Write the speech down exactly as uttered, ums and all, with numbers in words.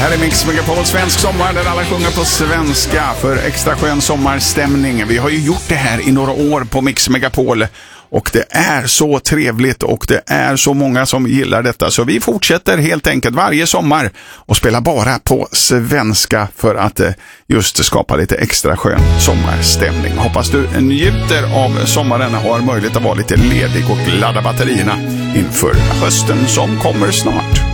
Här är Mix Megapol svensk sommar där alla sjunger på svenska för extra skön sommarstämning. Vi har ju gjort det här i några år på Mix Megapol och det är så trevligt och det är så många som gillar detta. Så vi fortsätter helt enkelt varje sommar och spelar bara på svenska för att just skapa lite extra skön sommarstämning. Hoppas du njuter av sommaren och har möjlighet att vara lite ledig och ladda batterierna inför hösten som kommer snart.